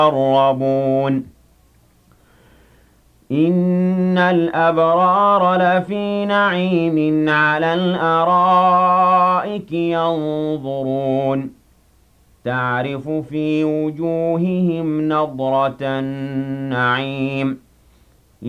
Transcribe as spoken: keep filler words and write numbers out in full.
المقربون إن الأبرار لفي نعيم على الأرائك ينظرون تعرف في وجوههم نضرة النعيم